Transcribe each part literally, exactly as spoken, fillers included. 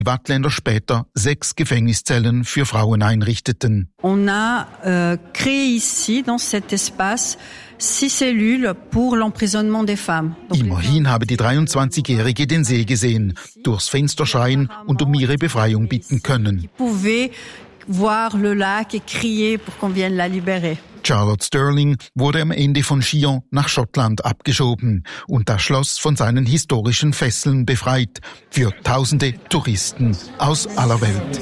Wattländer später sechs Gefängniszellen für Frauen einrichteten. On a euh, créé ici, dans cet espace, six cellules pour l'emprisonnement des femmes. Immerhin habe die dreiundzwanzigjährige den See gesehen, durchs Fenster schreien und um ihre Befreiung bitten können. Voir le lac et crier pour qu'on vienne la libérer. Charlotte Sterling wurde am Ende von Chillon nach Schottland abgeschoben und das Schloss von seinen historischen Fesseln befreit für tausende Touristen aus aller Welt.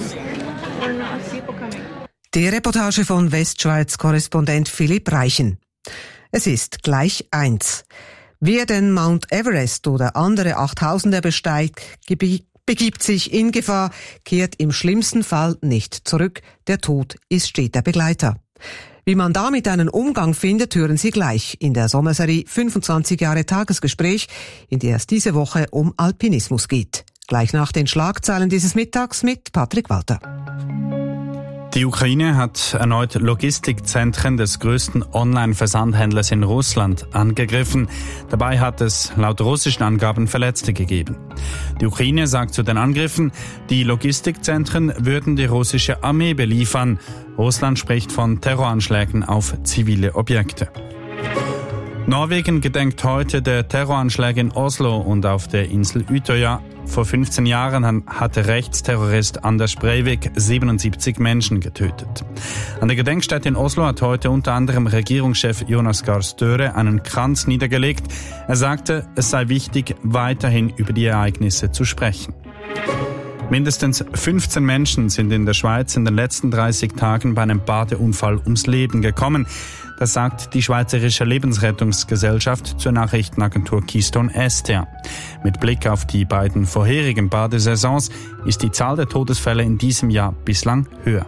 Die Reportage von Westschweiz-Korrespondent Philipp Reichen. Es ist gleich eins. Wer den Mount Everest oder andere Achttausender besteigt, begibt sich in Gefahr, kehrt im schlimmsten Fall nicht zurück. Der Tod ist steter Begleiter. Wie man damit einen Umgang findet, hören Sie gleich in der Sommerserie fünfundzwanzig Jahre Tagesgespräch, in der es diese Woche um Alpinismus geht. Gleich nach den Schlagzeilen dieses Mittags mit Patrick Walter. Die Ukraine hat erneut Logistikzentren des größten Online-Versandhändlers in Russland angegriffen. Dabei hat es laut russischen Angaben Verletzte gegeben. Die Ukraine sagt zu den Angriffen, die Logistikzentren würden die russische Armee beliefern. Russland spricht von Terroranschlägen auf zivile Objekte. Norwegen gedenkt heute der Terroranschläge in Oslo und auf der Insel Utøya. Vor fünfzehn Jahren hatte Rechtsterrorist Anders Breivik siebenundsiebzig Menschen getötet. An der Gedenkstätte in Oslo hat heute unter anderem Regierungschef Jonas Gahr Støre einen Kranz niedergelegt. Er sagte, es sei wichtig, weiterhin über die Ereignisse zu sprechen. Mindestens fünfzehn Menschen sind in der Schweiz in den letzten dreißig Tagen bei einem Badeunfall ums Leben gekommen. Das sagt die Schweizerische Lebensrettungsgesellschaft zur Nachrichtenagentur Keystone S T A. Mit Blick auf die beiden vorherigen Badesaisons ist die Zahl der Todesfälle in diesem Jahr bislang höher.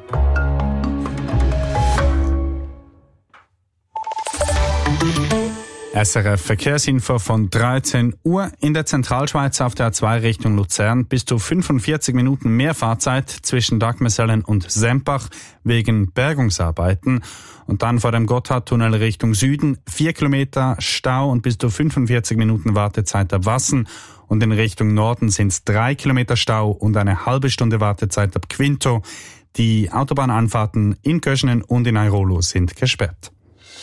S R F Verkehrsinfo von dreizehn Uhr. In der Zentralschweiz auf der A zwei Richtung Luzern bis zu fünfundvierzig Minuten mehr Fahrzeit zwischen Dagmersellen und Sempach wegen Bergungsarbeiten. Und dann vor dem Gotthardtunnel Richtung Süden vier Kilometer Stau und bis zu fünfundvierzig Minuten Wartezeit ab Wassen. Und in Richtung Norden sind es drei Kilometer Stau und eine halbe Stunde Wartezeit ab Quinto. Die Autobahnanfahrten in Köschenen und in Airolo sind gesperrt.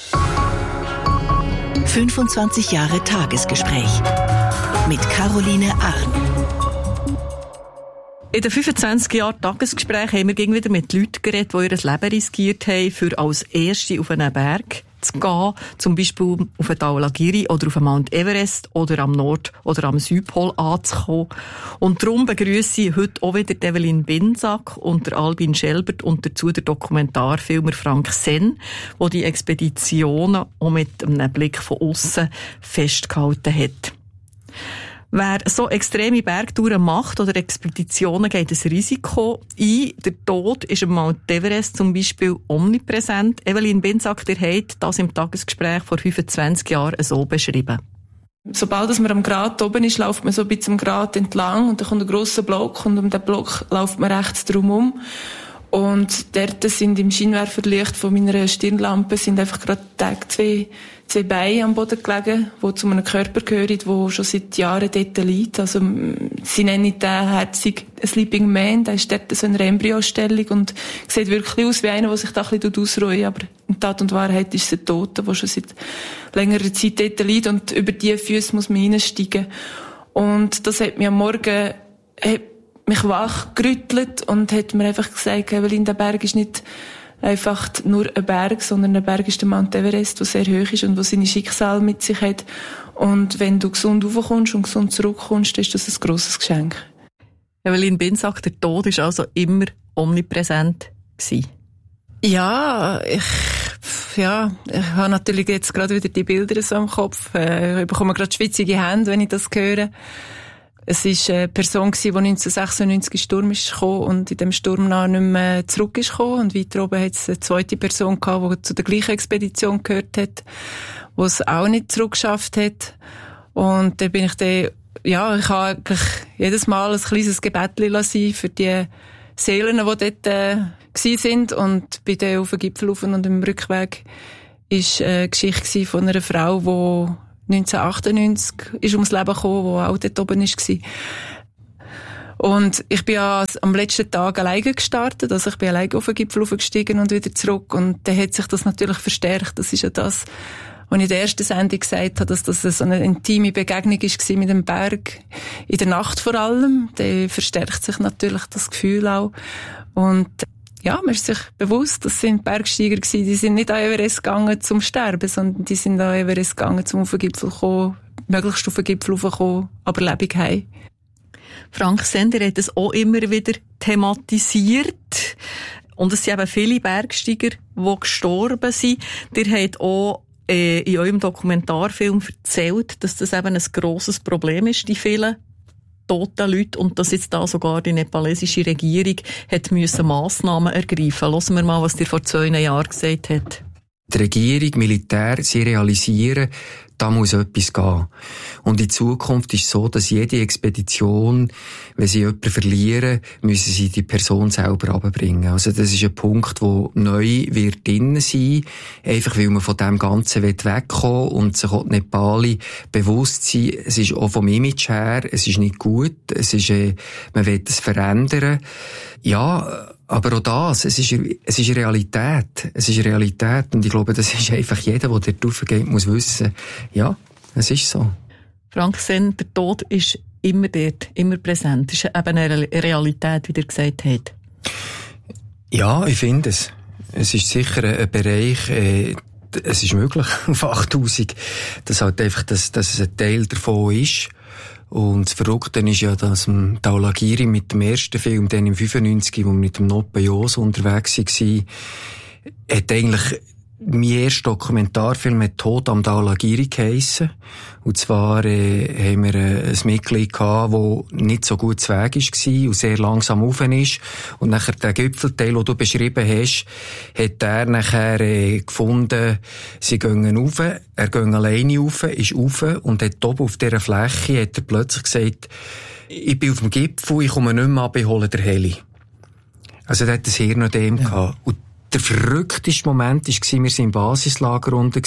fünfundzwanzig Jahre Tagesgespräch mit Caroline Arn. In den fünfundzwanzig Jahren Tagesgespräch haben wir wieder mit Leuten geredet, die ihr Leben riskiert haben, für als Erste auf einen Berg zu gehen, zum Beispiel auf den Dhaulagiri oder auf den Mount Everest oder am Nord- oder am Südpol anzukommen. Und darum begrüsse ich heute auch wieder Evelyn Binsack und der Albin Schelbert und dazu der Dokumentarfilmer Frank Senn, der die Expeditionen auch mit einem Blick von aussen festgehalten hat. Wer so extreme Bergtouren macht oder Expeditionen, geht ein Risiko ein. Der Tod ist am Mount Everest zum Beispiel omnipräsent. Evelyn Binsack, ihr habt das im Tagesgespräch vor fünfundzwanzig Jahren so beschrieben. Sobald man am Grat oben ist, läuft man so ein bisschen am Grat entlang und dann kommt ein grosser Block und um den Block läuft man rechts drumherum. Und dort sind im Scheinwerferlicht von meiner Stirnlampe sind einfach gerade zwei, zwei Beine am Boden gelegen, die zu einem Körper gehören, der schon seit Jahren dort liegt. Also, sie nennen den herzig Sleeping Man, der ist dort so in einer Embryostellung und sieht wirklich aus wie einer, der sich da ein bisschen ausruht. Aber in Tat und Wahrheit ist es ein Toter, der schon seit längerer Zeit dort liegt und über diese Füße muss man hineinsteigen. Und das hat mich am Morgen, hat mich wachgerüttelt und hat mir einfach gesagt, Evelyn, der Berg ist nicht einfach nur ein Berg, sondern ein Berg ist der Mount Everest, der sehr hoch ist und der seine Schicksal mit sich hat. Und wenn du gesund raufkommst und gesund zurückkommst, dann ist das ein grosses Geschenk. Evelyn Binsack, der Tod ist also immer omnipräsent gewesen. Ja, ich, ja, ich habe natürlich jetzt gerade wieder die Bilder so im Kopf. Ich bekomme gerade schwitzige Hände, wenn ich das höre. Es war eine Person, die neunzehnhundertsechsundneunzig in den Sturm ist gekommen und in dem Sturm nach nicht mehr zurück ist gekommen. Und weiter oben hat es eine zweite Person gehabt, die zu der gleichen Expedition gehört hat, die es auch nicht zurückgeschafft hat. Und dann bin ich dann, ja, ich habe eigentlich jedes Mal ein kleines Gebetchen lassen für die Seelen, die dort äh, gewesen sind. Und bin dann auf den Gipfel rauf und im Rückweg war eine Geschichte von einer Frau, die neunzehnhundertachtundneunzig ist ums Leben gekommen, wo auch dort oben war. Und ich bin ja am letzten Tag alleine gestartet, also ich bin alleine auf den Gipfel aufgestiegen und wieder zurück und dann hat sich das natürlich verstärkt. Das ist ja das, was ich in der ersten Sendung gesagt habe, dass das so eine intime Begegnung war mit dem Berg, in der Nacht vor allem. Dann verstärkt sich natürlich das Gefühl auch. Und ja, man ist sich bewusst, das sind Bergsteiger gewesen, die sind nicht an Everest gegangen zum Sterben, sondern die sind an Everest gegangen, zum auf den Gipfel zu kommen, möglichst auf den Gipfel raufkommen, aber lebendig heim. Frank Sender hat es auch immer wieder thematisiert. Und es sind eben viele Bergsteiger, die gestorben sind. Ihr habt auch äh, in eurem Dokumentarfilm erzählt, dass das eben ein grosses Problem ist, die vielen toten Leute, und dass jetzt da sogar die nepalesische Regierung hat müssen Massnahmen ergreifen. Hören wir mal, was dir vor zwei Jahren gesagt hat. Die Regierung, Militär, sie realisieren, da muss etwas gehen. Und in Zukunft ist es so, dass jede Expedition, wenn sie jemanden verlieren, müssen sie die Person selber runterbringen. Also das ist ein Punkt, der neu wird drin sein, einfach weil man von dem Ganzen wegkommen will und sich auch die Nepali bewusst sein, es ist auch vom Image her, es ist nicht gut, es ist, äh, man will es verändern. Ja, aber auch das, es ist, es ist Realität. Es ist Realität. Und ich glaube, das ist einfach jeder, der dort raufgeht, muss wissen, ja, es ist so. Frank Sen, der Tod ist immer dort, immer präsent. Es ist eben eine Realität, wie ihr gesagt habt. Ja, ich finde es. Es ist sicher ein Bereich, äh, es ist möglich, auf achttausend, dass halt einfach, dass, dass es ein Teil davon ist. Und das Verrückte ist ja, dass Dhaulagiri mit dem ersten Film, dann im fünfundneunzig, wo wir mit dem Noppe Jos unterwegs waren, hat eigentlich mein erster Dokumentarfilm hat Tod am Dhaulagiri geheissen. Und zwar äh, haben wir äh, ein Mitglied gehabt, das nicht so gut zu Weg war und sehr langsam rauf ist. Und nachher der Gipfelteil, den du beschrieben hast, hat er nachher äh, gefunden, sie gehen rauf, er geht alleine rauf, ist rauf und hat oben auf dieser Fläche hat er plötzlich gesagt, ich bin auf dem Gipfel, ich komme nicht mehr ab, ich hole den Heli. Also der hat das Hirn an dem ja. gehabt. Und der verrückteste Moment war, wir waren im Basislager unten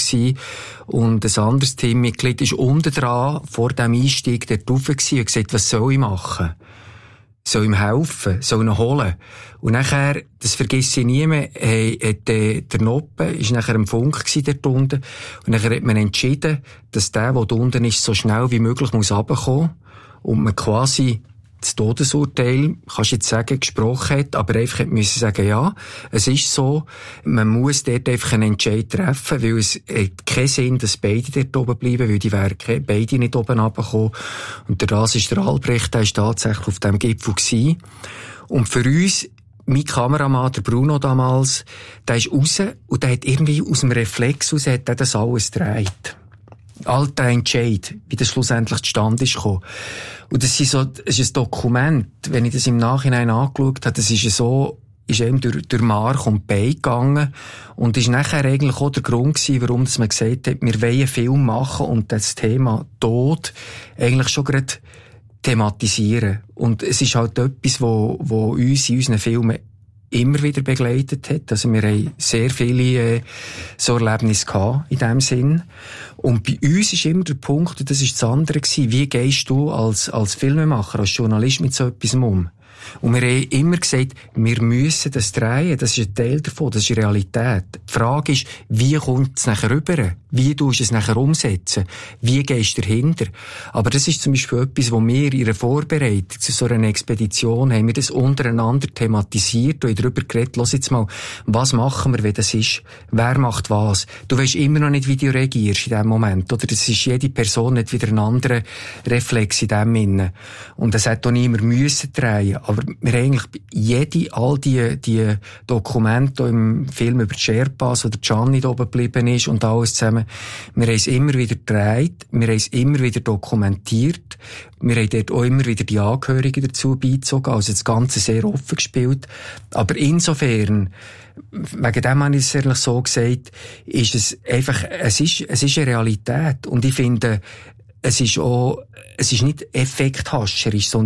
und ein anderes Teammitglied ist unten dran, vor dem Einstieg dort rauf gewesen und gesagt, was soll ich machen? Soll ihm helfen? Soll ihn holen? Und nachher, das vergesse ich nie mehr, hey, hat der, der Noppe, ist nachher im Funk gewesen dort unten und nachher hat man entschieden, dass der, der da unten ist, so schnell wie möglich muss runterkommen und man quasi das Todesurteil, kannst du jetzt sagen, gesprochen hat, aber einfach hat müssen sagen, ja, es ist so, man muss dort einfach einen Entscheid treffen, weil es hat keinen Sinn, dass beide dort oben bleiben, weil die wären beide nicht oben runtergekommen. Und das ist der Albrecht, der ist tatsächlich auf dem Gipfel gewesen. Und für uns, mein Kameramann, der Bruno damals, der ist raus und der hat irgendwie aus dem Reflex raus, hat er das alles gedreht. Alter Entscheid, wie das schlussendlich zustande ist gekommen. Und das ist so, es ist ein Dokument, wenn ich das im Nachhinein angeschaut habe, das ist so, ist eben durch, durch Mark und Bein gegangen und ist nachher eigentlich auch der Grund gewesen, warum man gesagt hat, wir wollen einen Film machen und das Thema Tod eigentlich schon gerade thematisieren. Und es ist halt etwas, wo, wo uns in unseren Filmen immer wieder begleitet hat. Also wir haben sehr viele äh, so Erlebnisse gehabt in dem Sinn. Und bei uns ist immer der Punkt, und das ist das andere gewesen, wie gehst du als, als Filmemacher, als Journalist mit so etwas um? Und wir haben immer gesagt, wir müssen das drehen, das ist ein Teil davon, das ist Realität. Die Frage ist, wie kommt es nachher rüber? Wie tust du es nachher umsetzen? Wie gehst du dahinter? Aber das ist zum Beispiel etwas, wo wir in der Vorbereitung zu so einer Expedition haben wir das untereinander thematisiert und darüber geredet, lass jetzt mal, was machen wir, wenn das ist? Wer macht was? Du weißt immer noch nicht, wie du reagierst in dem Moment, oder? Das ist jede Person nicht wieder ein anderer Reflex in dem Sinne. Und das hat auch niemand müssen drehen. Aber wir haben eigentlich jede, all die, die Dokumente im Film über die Sherpas, wo der Gianni da oben geblieben ist und alles zusammen, wir haben es immer wieder gedreht, wir haben es immer wieder dokumentiert, wir haben dort auch immer wieder die Angehörigen dazu beizogen, also das Ganze sehr offen gespielt. Aber insofern, wegen dem habe ich es ehrlich so gesagt, ist es einfach, es ist, es ist eine Realität. Und ich finde, es ist auch, es ist nicht effekthascherisch, sondern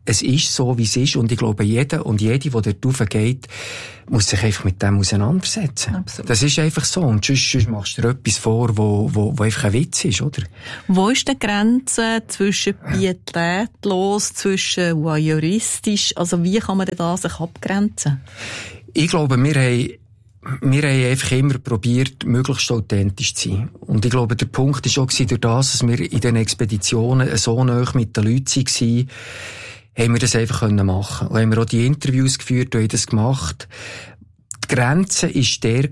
es ist so, wie es ist. Und ich glaube, jeder und jede, der dort raufgeht, muss sich einfach mit dem auseinandersetzen. Absolut. Das ist einfach so. Und sonst, sonst machst du dir etwas vor, wo, wo, wo einfach ein Witz ist, oder? Wo ist die Grenze zwischen pietätlos, zwischen voyeuristisch? Also wie kann man denn da sich abgrenzen? Ich glaube, wir haben Wir haben einfach immer probiert, möglichst authentisch zu sein. Und ich glaube, der Punkt war auch durch das, dass wir in den Expeditionen so nahe mit den Leuten waren, haben wir das einfach machen können. Und haben wir auch die Interviews geführt und haben das gemacht. Die Grenze war der,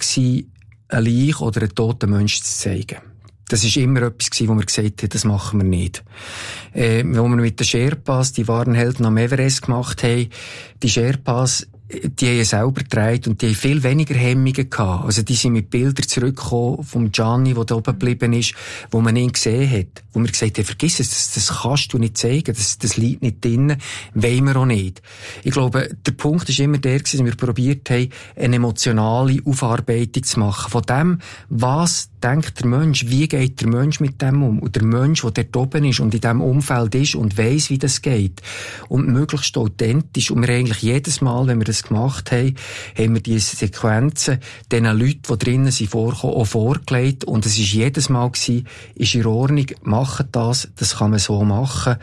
ein Leich oder einen toten Menschen zu zeigen. Das war immer etwas, wo wir gesagt haben, das machen wir nicht. Äh, wo wir mit den Sherpas, die wahren Helden am Everest gemacht haben, die Sherpas, die haben selber getragen und die haben viel weniger Hemmungen gehabt. Also die sind mit Bildern zurückgekommen vom Gianni, der da oben geblieben ist, wo man ihn gesehen hat. Wo wir gesagt haben, vergiss es, das, das kannst du nicht zeigen, das, das liegt nicht drin, wollen wir auch nicht. Ich glaube, der Punkt ist immer der, dass wir probiert haben, eine emotionale Aufarbeitung zu machen. Von dem, was denkt der Mensch, wie geht der Mensch mit dem um? Und der Mensch, der dort oben ist und in diesem Umfeld ist und weiss, wie das geht. Und möglichst authentisch. Und wir eigentlich jedes Mal, wenn wir das gemacht haben, haben wir diese Sequenzen den Leuten, die drinnen sind, vorgekommen, auch vorgelegt. Und es war jedes Mal gewesen, ist in Ordnung, machen das, das kann man so machen.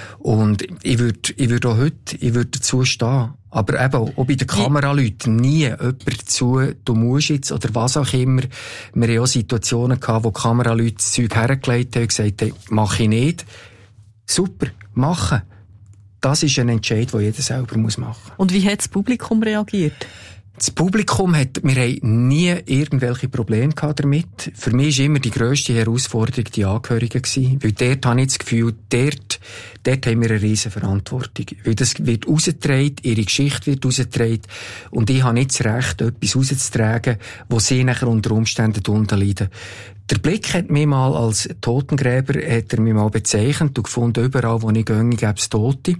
Und ich würde, ich würde auch heute, ich würde dazu stehen. Aber eben, auch bei den Kameraleuten nie jemand dazu, du musst jetzt, oder was auch immer. Wir haben auch Situationen gehabt, wo Kameraleute das Zeug hergelegt haben und gesagt haben, mach ich nicht. Super, machen. Das ist ein Entscheid, den jeder selber machen muss. Und wie hat das Publikum reagiert? Das Publikum hat, wir haben nie irgendwelche Probleme gehabt damit. Für mich war immer die grösste Herausforderung die Angehörigen gewesen. Weil dort habe ich das Gefühl, dort, dort haben wir eine riesen Verantwortung. Weil das wird rausgetragen, ihre Geschichte wird rausgetragen. Und ich habe nicht das Recht, etwas rauszutragen, wo sie nachher unter Umständen darunter leiden. Der Blick hat mich mal als Totengräber, hat er mich mal bezeichnet und gefunden, überall, wo ich gehe, gäbe es Tote.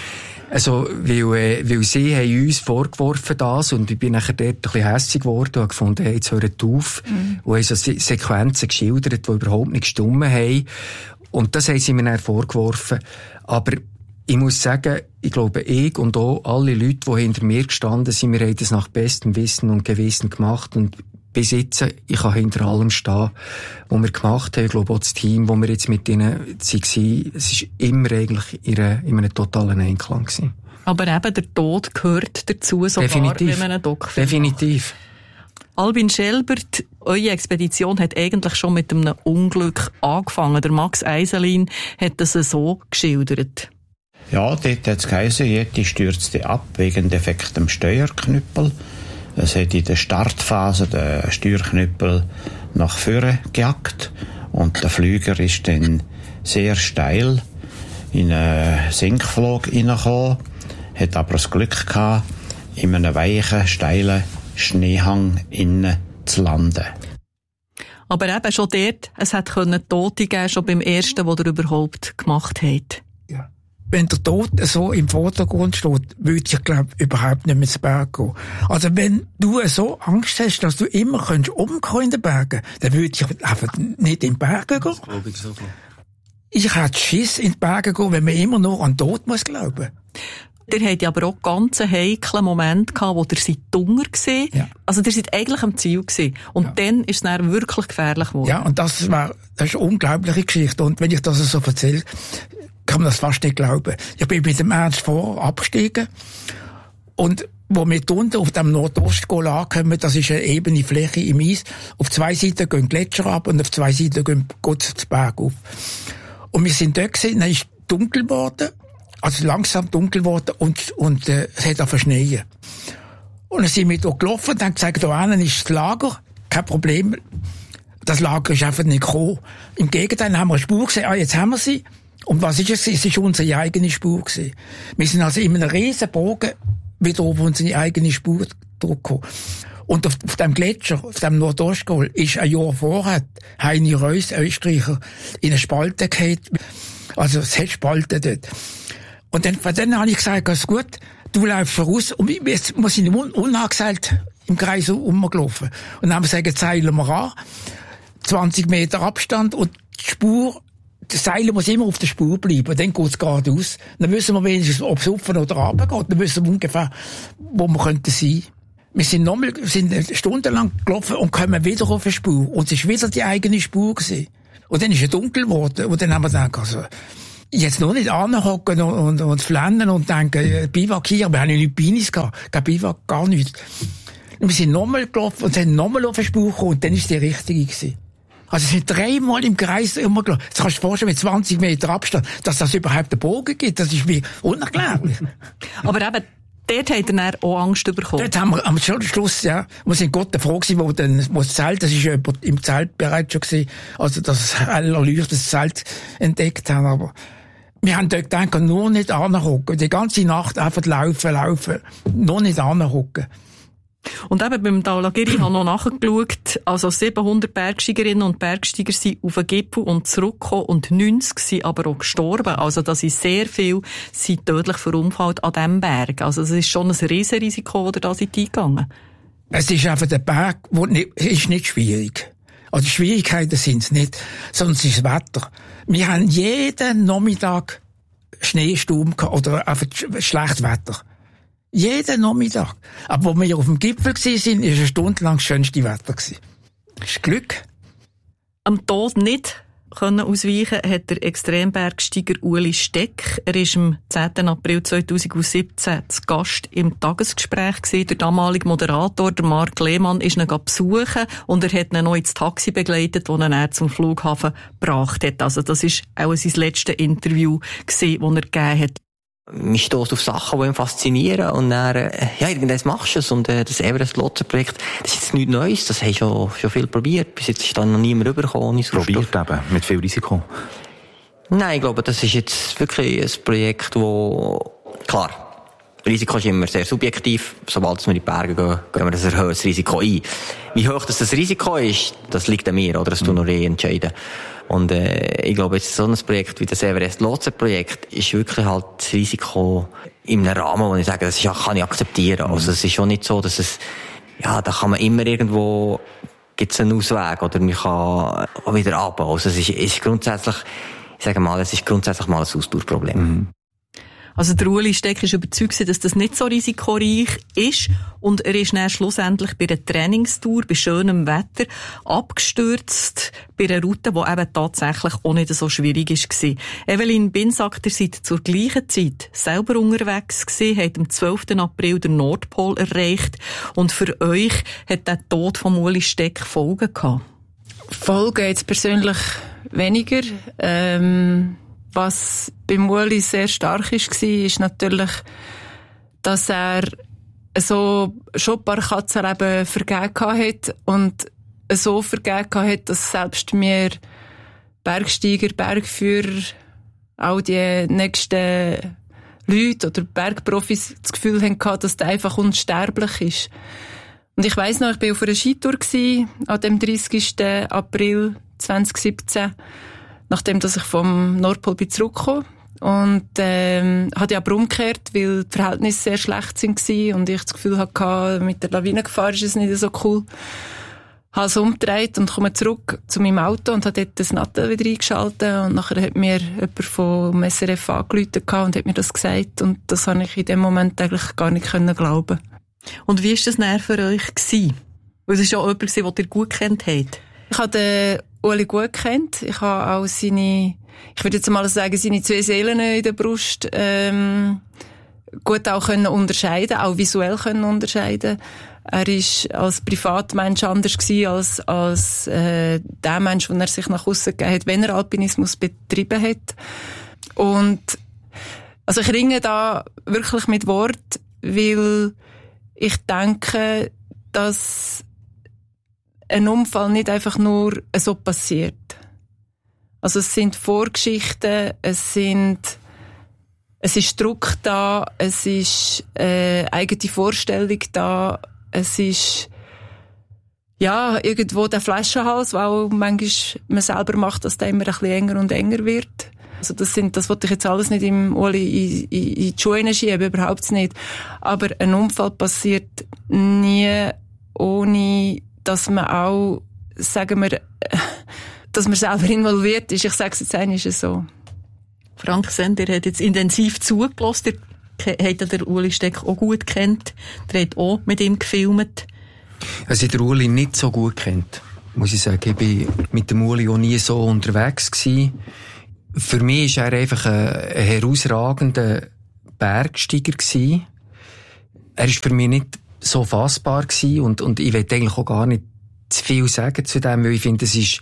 Also, weil, äh, weil sie haben uns vorgeworfen das und ich bin nachher dort ein bisschen hässig geworden und habe gefunden, hey, jetzt hört auf. Mhm. Und haben so Se- Sequenzen geschildert, die überhaupt nicht gestummen haben. Und das haben sie mir dann vorgeworfen. Aber ich muss sagen, ich glaube, ich und auch alle Leute, die hinter mir gestanden sind, wir haben das nach bestem Wissen und Gewissen gemacht und bis jetzt, ich kann hinter allem stehen, was wir gemacht haben. Ich glaube auch das Team, das wir jetzt mit ihnen waren, es war immer eigentlich in, einer, in einem totalen Einklang gewesen. Aber eben der Tod gehört dazu, sogar Definitiv. wenn man einen Doc-Film Definitiv. macht. Albin Schelbert, eure Expedition hat eigentlich schon mit einem Unglück angefangen. Der Max Eiselin hat das so geschildert. Ja, dort hat es geheißen, Yeti stürzte ab wegen defektem Steuerknüppel. Es hat in der Startphase den Steuerknüppel nach vorne gejagt und der Flüger ist dann sehr steil in einen Sinkflug hineingekommen, hat aber das Glück gehabt, in einem weichen, steilen Schneehang innen zu landen. Aber eben schon dort, es hat Tote geben, schon beim ersten, was ihr überhaupt gemacht habt. Ja. Wenn der Tod so im Vordergrund steht, würde ich, glaube ich, überhaupt nicht mehr zu Berg gehen. Also wenn du so Angst hast, dass du immer könntest umkommen in den Bergen, dann würde ich einfach nicht in die Berge gehen. Das glaube ich so. Ich hätte Schiss in die Berge gehen, wenn man immer nur an den Tod muss glauben. Ihr habt ja aber auch ganz heiklen Moment gehabt, wo ihr seid Hunger gesehen. Ja. Also ihr seid eigentlich am Ziel gewesen. Und ja. Dann ist es dann wirklich gefährlich geworden. Ja, und das war, das ist eine unglaubliche Geschichte. Und wenn ich das so erzähle, kann man das fast nicht glauben. Ich bin mit dem Ernst vor abgestiegen. Und wo wir unten auf dem Nordostgol ankommen, das ist eine ebene Fläche im Eis. Auf zwei Seiten gehen Gletscher ab und auf zwei Seiten gehen Gott den Berg auf. Und wir sind dort gewesen, dann ist es dunkel geworden. Also langsam dunkel geworden und, und äh, es hat angefangen zu schneien. Und dann sind wir da gelaufen und haben gesagt, da hinten ist das Lager, kein Problem. Das Lager ist einfach nicht gekommen. Im Gegenteil haben wir eine Spur gesehen, ah, jetzt haben wir sie. Und was ist es? Es ist unsere eigene Spur gewesen. Wir sind also in einem riesen Bogen wieder auf unsere eigene Spur gekommen. Und auf, auf dem Gletscher, auf dem Nordostgol, ist ein Jahr vorher Heini Reuss, Österreicher, in eine Spalte gefallen. Also es hat Spalten dort. Und dann, von dann habe ich gesagt, ist gut, du läufst voraus. Und jetzt muss ich un- unangeseilt im Kreis rumgelaufen. Und dann haben wir gesagt, zeilen wir an. zwanzig Meter Abstand und die Spur, das Seil muss immer auf der Spur bleiben, dann geht's geradeaus. Dann wissen wir wenigstens, ob es rauf oder runter geht. Dann wissen wir ungefähr, wo wir könnten sein. Wir sind nochmal, sind stundenlang gelaufen und kommen wieder auf eine Spur. Und es war wieder die eigene Spur gewesen. Und dann ist es dunkel geworden. Und dann haben wir gedacht, also, jetzt noch nicht anhocken und, und, und flennen und denken, Biwak hier, wir haben ja nicht Binis gehabt. Kein Biwak, gar nichts. Und wir sind nochmal gelaufen und sind nochmal auf eine Spur gekommen und dann ist die richtige gewesen. Also es sind dreimal im Kreis immer gelaufen. Jetzt kannst du dir vorstellen, mit zwanzig Meter Abstand, dass das überhaupt einen Bogen gibt. Das ist mir unerklärlich. Aber eben, dort hat er dann auch Angst bekommen. Dort haben wir am Schluss, ja, wir sind Gott froh gewesen, wo dann, wo das Zelt, das ist ja im Zelt bereits schon gewesen, also das hell erleuchtetes Zelt entdeckt haben, aber wir haben dort gedacht, nur nicht anhocken. Die ganze Nacht einfach laufen, laufen, nur nicht anhocken. Und eben beim Dhaulagiri habe ich noch nachgeschaut, also siebenhundert Bergsteigerinnen und Bergsteiger sind auf den Gipfel und zurückgekommen und neunzig sind aber auch gestorben. Also das ist sehr viel, sind tödlich verunfallt an diesem Berg. Also es ist schon ein Riesenrisiko, das da sind eingegangen. Es ist einfach der Berg, wo nicht, ist nicht schwierig. Also Schwierigkeiten sind es nicht, sondern es ist das Wetter. Wir haben jeden Nachmittag Schneesturm oder einfach schlechtes Wetter. Jeden Nachmittag. Aber wo wir auf dem Gipfel waren, war eine Stunde lang das schönste Wetter. Das ist Glück. Am Tod nicht können ausweichen hat der Extrembergsteiger Ueli Steck. Er war am zehnten April zweitausendsiebzehn zu Gast im Tagesgespräch gewesen. Der damalige Moderator, der Mark Lehmann, ist ihn besuchen und er hat ihn noch ins Taxi begleitet, das ihn dann zum Flughafen gebracht hat. Also das war auch sein letztes Interview gewesen, das er gegeben hat. Man stößt auf Sachen, die ihn faszinieren und dann, äh, ja, irgendwas machst du es und äh, das Everest-Lotsen-Projekt, das ist jetzt nichts Neues, das haben schon, schon viel probiert, bis jetzt ist da noch niemand rübergekommen. Probiert eben, mit viel Risiko? Nein, ich glaube, das ist jetzt wirklich ein Projekt, wo, klar, Risiko ist immer sehr subjektiv, sobald wir in die Berge gehen, gehen wir ein erhöhtes Risiko ein. Wie hoch das, das Risiko ist, das liegt an mir, oder, das tun wir eh entscheiden. Und äh, ich glaube, jetzt so ein Projekt wie das Everest-Lotsen-Projekt ist wirklich halt das Risiko in einem Rahmen, wo ich sage, das ist, ja, kann ich akzeptieren. Also es ist schon nicht so, dass es, ja, da kann man immer irgendwo, gibt es einen Ausweg oder man kann auch wieder runter. Also es ist, ist grundsätzlich, ich sage mal, es ist grundsätzlich mal ein Ausdauerproblem. Mhm. Also der Ueli Steck ist überzeugt, dass das nicht so risikoreich ist und er ist dann schlussendlich bei einer Trainingstour bei schönem Wetter abgestürzt bei einer Route, die eben tatsächlich auch nicht so schwierig war. Evelyn Binsack, ihr seid zur gleichen Zeit selber unterwegs gewesen, habt am zwölften April den Nordpol erreicht und für euch hat der Tod von Ueli Steck Folgen gehabt. Folgen jetzt persönlich weniger. Ähm Was beim Ueli sehr stark war, ist natürlich, dass er so schon ein paar Katzenleben vergeben hat und so vergeben hat, dass selbst wir Bergsteiger, Bergführer, auch die nächsten Leute oder Bergprofis das Gefühl hatten, dass der einfach unsterblich ist. Und ich weiss noch, ich war auf einer Skitour an dem dreißigsten April zweitausendsiebzehn, nachdem dass ich vom Nordpol bin zurückgekommen und ähm, hatte ja aber umgekehrt, weil die Verhältnisse sehr schlecht waren und ich das Gefühl hatte, mit der Lawinengefahr ist es nicht so cool. Ich habe es umgedreht und komme zurück zu meinem Auto und habe dort das Nattel wieder eingeschaltet und nachher hat mir jemand vom S R F angerufen und hat mir das gesagt und das habe ich in dem Moment eigentlich gar nicht glauben. Und wie war das dann für euch gewesen? Weil es war ja jemand, den ihr gut kennt habt. Ich habe den Ueli gut kennt. Ich habe auch seine, ich würde jetzt mal sagen, seine zwei Seelen in der Brust ähm, gut auch können unterscheiden, auch visuell können unterscheiden. Er ist als Privatmensch anders gewesen als als äh, der Mensch, den er sich nach aussen gegeben hat, wenn er Alpinismus betrieben hat. Und also ich ringe da wirklich mit Wort, weil ich denke, dass ein Unfall nicht einfach nur so passiert. Also es sind Vorgeschichten, es sind, es ist Druck da, es ist äh, eigene Vorstellung da, es ist ja irgendwo der Flaschenhals, weil auch manchmal man selber macht, dass der immer ein bisschen enger und enger wird. Also das sind, das wollte ich jetzt alles nicht im Ueli in, in, in die Schuhe schieben, überhaupt nicht. Aber ein Unfall passiert nie ohne, dass man auch, sagen wir, dass man selber involviert ist. Ich sage es jetzt einmal so. Frank Sender hat jetzt intensiv zugelassen. Ihr habt den Uli Steck auch gut kennt. Der hat auch mit ihm gefilmt. Also ich den Uli nicht so gut kennt, muss ich sagen. Ich bin mit dem Uli auch nie so unterwegs gewesen. Für mich war er einfach ein, ein herausragender Bergsteiger gewesen. Er war für mich nicht so fassbar gewesen und, und ich will eigentlich auch gar nicht zu viel sagen zu dem, weil ich finde, es ist,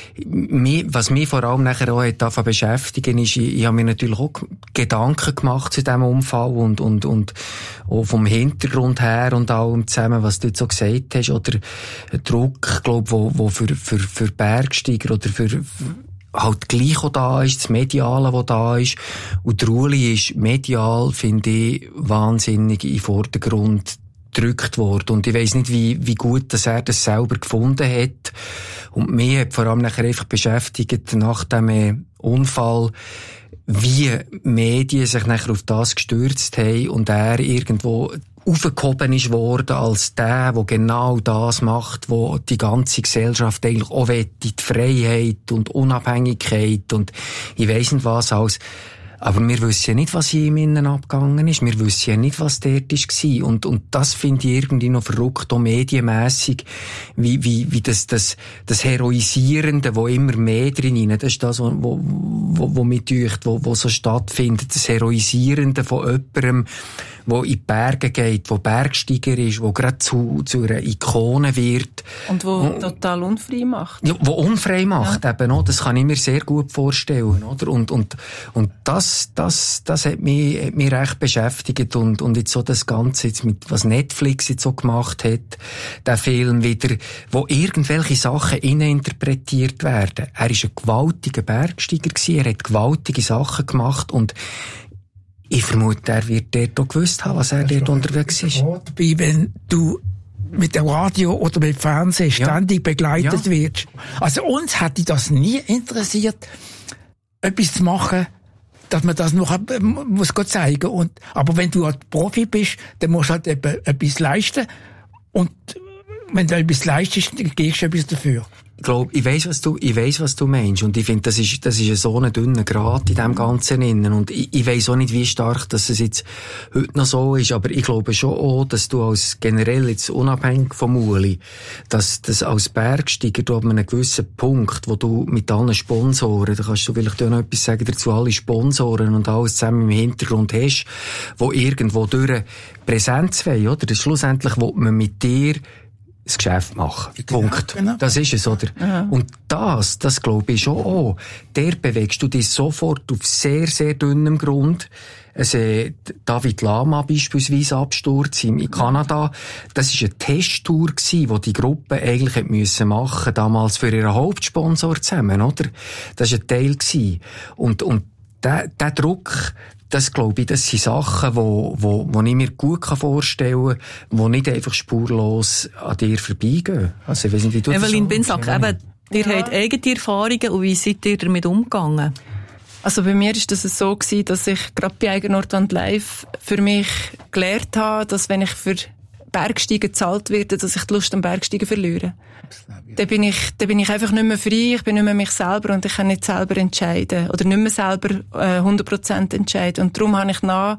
was mich vor allem nachher auch hat davon beschäftigen, ist, ich, ich habe mir natürlich auch Gedanken gemacht zu diesem Unfall und, und, und auch vom Hintergrund her und allem zusammen, was du jetzt so gesagt hast, oder ein Druck, glaube wo, wo für, für, für Bergsteiger oder für, für halt gleich auch da ist, das Mediale, was da ist. Und der Uli ist medial, finde ich, wahnsinnig in den Vordergrund gedrückt worden. Und ich weiss nicht, wie, wie gut, dass er das selber gefunden hat. Und mich hat vor allem nachher einfach beschäftigt, nach dem äh, Unfall, wie Medien sich nachher auf das gestürzt haben und er irgendwo aufgehoben ist worden als der, der genau das macht, wo die ganze Gesellschaft eigentlich auch will, die Freiheit und Unabhängigkeit und ich weiss nicht was alles. Aber wir wissen ja nicht, was in ihm innen abgegangen ist. Wir wissen ja nicht, was dort war. Und, und das finde ich irgendwie noch verrückt, auch medienmässig, wie, wie, wie das, das, das Heroisierende, wo immer mehr drin ist. Das ist das, wo, wo, wo, wo mich deucht, wo, wo so stattfindet. Das Heroisierende von jemandem, wo in die Berge geht, wo Bergsteiger ist, wo gerade zu, zu einer Ikone wird. Und wo und, total unfrei macht. Ja, wo unfrei macht, ja. Eben auch. Das kann ich mir sehr gut vorstellen, oder? Und, und, und das, das, das hat mich, hat mich recht beschäftigt. Und, und jetzt so das Ganze jetzt mit, was Netflix jetzt so gemacht hat, der Film wieder, wo irgendwelche Sachen inneninterpretiert werden. Er ist ein gewaltiger Bergsteiger gewesen, er hat gewaltige Sachen gemacht und ich vermute, er wird dort auch gewusst haben, was er dort unterwegs ist. Dabei, wenn du mit dem Radio oder mit dem Fernsehen ständig ja. begleitet ja. wirst. Also uns hätte das nie interessiert, etwas zu machen, dass man das noch muss zeigen muss. Aber wenn du halt Profi bist, dann musst du halt etwas leisten. Und wenn du etwas leistest, dann gehst du etwas dafür. Ich glaube, ich weiss, was du, ich weiss, was du meinst. Und ich finde, das ist, das ist so ein dünner Grat in dem Ganzen innen. Und ich, ich weiss auch nicht, wie stark, dass es jetzt heute noch so ist. Aber ich glaube schon auch, dass du als generell jetzt unabhängig vom Uli, dass, dass als Bergsteiger du ab einem gewissen Punkt, wo du mit allen Sponsoren, da kannst du vielleicht auch noch etwas sagen dazu, alle Sponsoren und alles zusammen im Hintergrund hast, wo irgendwo durch Präsenz wollen, oder? Das schlussendlich will man mit dir das Geschäft machen. Genau, Punkt. Genau. Das ist es, oder? Ja. Und das, das glaube ich schon auch. Der bewegst du dich sofort auf sehr, sehr dünnem Grund. Also, David Lama beispielsweise Absturz in Kanada. Das war eine Testtour gewesen, die die Gruppe eigentlich hätte müssen machen, damals für ihren Hauptsponsor zusammen, oder? Das war ein Teil gewesen. Und, und der, der Druck, das glaube ich, das sind Sachen, wo, wo, wo ich mir gut vorstellen kann, die nicht einfach spurlos an dir vorbeigehen. Also, ich weiss nicht, wie du Evelyn Binsack, ja. eben, ihr ja. habt eigene Erfahrungen und wie seid ihr damit umgegangen? Also bei mir ist das so gewesen, dass ich gerade bei Eigenort und Live für mich gelernt habe, dass wenn ich für Bergsteigen gezahlt werde, dass ich die Lust am Bergsteigen verliere. Da bin ich, da bin ich einfach nicht mehr frei, ich bin nicht mehr mich selber und ich kann nicht selber entscheiden. Oder nicht mehr selber äh, hundert Prozent entscheiden. Und darum habe ich nach,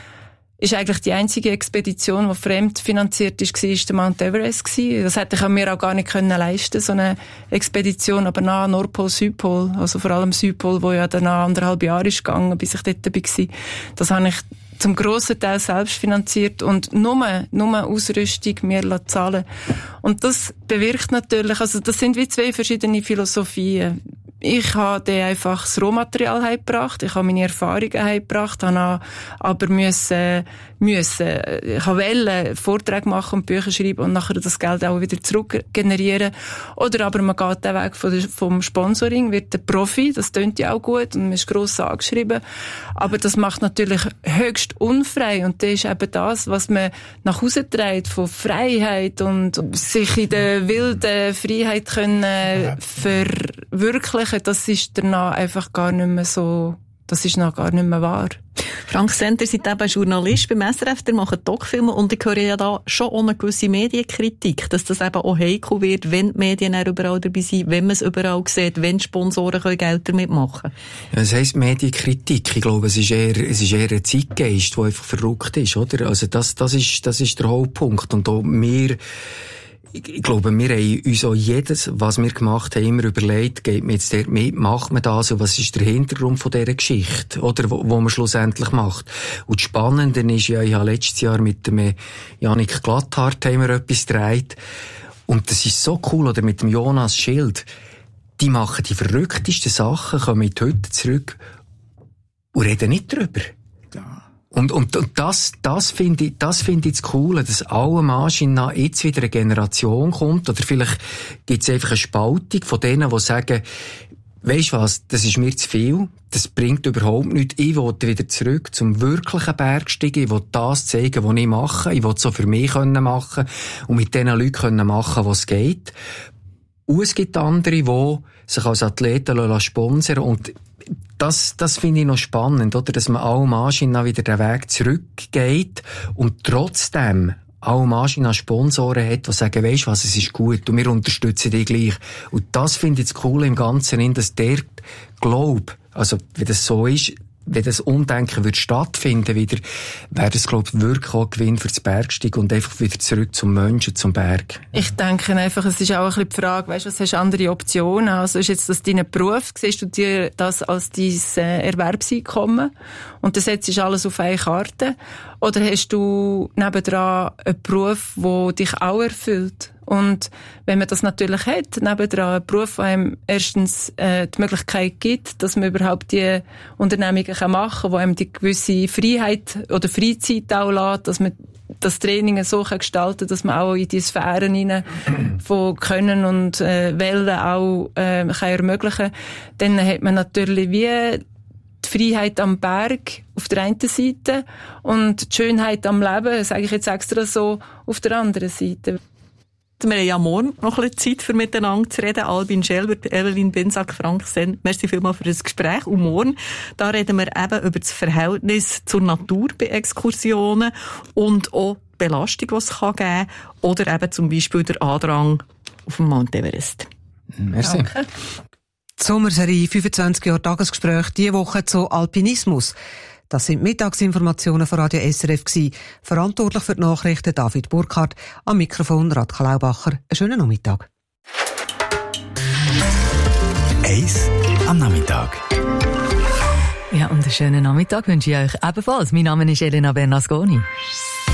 ist eigentlich die einzige Expedition, die fremdfinanziert ist, war der Mount Everest gewesen. Das hätte ich mir auch gar nicht können leisten, so eine Expedition. Aber nach Nordpol, Südpol, also vor allem Südpol, wo ja dann nach anderthalb Jahre ist gegangen, bis ich dort war. Das habe ich zum grossen Teil selbst finanziert und nur, nur Ausrüstung mir zahlen. Und das bewirkt natürlich, also das sind wie zwei verschiedene Philosophien. Ich habe dann einfach das Rohmaterial heimgebracht, ich habe meine Erfahrungen heimgebracht, habe aber müssen, müssen, ich wollte Vorträge machen und Bücher schreiben und nachher das Geld auch wieder zurück generieren. Oder aber man geht den Weg vom Sponsoring, wird der Profi, das tönt ja auch gut und man ist gross angeschrieben. Aber das macht natürlich höchst unfrei und das ist eben das, was man nach Hause trägt von Freiheit und sich in der wilden Freiheit können verwirklichen. Das ist danach einfach gar nicht mehr so, das ist noch gar nicht mehr wahr. Frank Senter, seid eben Journalist beim S R F, der macht Doc-Filme und ich höre ja da schon auch eine gewisse Medienkritik, dass das eben auch heikel wird, wenn die Medien überall dabei sind, wenn man es überall sieht, wenn Sponsoren können Geld damit machen. Ja, das heisst Medienkritik. Ich glaube, es ist eher, es ist eher ein Zeitgeist, der einfach verrückt ist, oder? Also das, das ist, das ist der Hauptpunkt. Und auch wir, ich glaube, wir haben uns auch jedes, was wir gemacht haben, immer überlegt, geht man jetzt dort mit, macht man das, und was ist der Hintergrund von dieser Geschichte, oder, wo, wo man schlussendlich macht. Und das Spannende ist ja, ich habe letztes Jahr mit dem Janik Glatthart haben wir etwas gedreht, und das ist so cool, oder mit dem Jonas Schild, die machen die verrücktesten Sachen, kommen heute zurück und reden nicht drüber. Und, und, und das, das finde ich, das finde ich das Coole, dass alle Maschinen jetzt wieder eine Generation kommt, oder vielleicht gibt es einfach eine Spaltung von denen, die sagen, weisst was, das ist mir zu viel, das bringt überhaupt nichts, ich will wieder zurück zum wirklichen Bergsteigen, ich will das zeigen, was ich mache, ich will es so für mich können machen und mit den Leuten können machen, was geht. Und es gibt andere, die sich als Athleten sponsern lassen, und Das, das finde ich noch spannend, oder? Dass man alle Maschinen wieder den Weg zurückgeht und trotzdem alle Maschinen Sponsoren hat, die sagen, weisst was, es ist gut und wir unterstützen dich gleich. Und das finde ich das Coole im Ganzen, dass der Glaube, also wie das so ist, wenn das Umdenken wird stattfinden wieder, wäre das, glaube ich, wirklich auch ein Gewinn für das Bergsteigen und einfach wieder zurück zum Menschen, zum Berg. Ich denke einfach, es ist auch ein bisschen die Frage, weißt du, was hast du andere Optionen? Also ist jetzt das dein Beruf? Siehst du dir das als dein äh, Erwerbseinkommen? Und das setzt alles auf eine Karte? Oder hast du nebendran einen Beruf, der dich auch erfüllt? Und wenn man das natürlich hat, nebendran einen Beruf, der einem erstens äh, die Möglichkeit gibt, dass man überhaupt die Unternehmungen machen kann, wo einem die gewisse Freiheit oder Freizeit auch lässt, dass man das Training so gestalten kann, dass man auch in die Sphären hinein von Können und äh, Wollen auch äh, kann ermöglichen. Dann hat man natürlich wie die Freiheit am Berg auf der einen Seite und die Schönheit am Leben, sage ich jetzt extra so, auf der anderen Seite. Wir haben ja morgen noch ein bisschen Zeit, für miteinander zu reden. Albin Schelber, Evelyn Binsack, Frank Sen, merci vielmals für das Gespräch. Und morgen, da reden wir eben über das Verhältnis zur Natur bei Exkursionen und auch die Belastung, die es geben kann, oder eben zum Beispiel der Andrang auf dem Mount Everest. Merci. Danke. Die Sommerserie fünfundzwanzig Jahre Tagesgespräch diese Woche zu Alpinismus. Das sind Mittagsinformationen von Radio S R F gewesen. Verantwortlich für die Nachrichten David Burkhardt, am Mikrofon Radka Laubacher. Einen schönen Nachmittag. Eis am Nachmittag. Ja, und einen schönen Nachmittag wünsche ich euch ebenfalls. Mein Name ist Elena Bernasconi.